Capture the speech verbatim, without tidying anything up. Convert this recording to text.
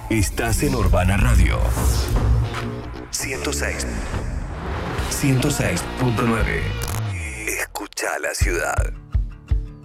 Estás en Urbana Radio. ciento seis. ciento seis punto nueve. Escucha la ciudad.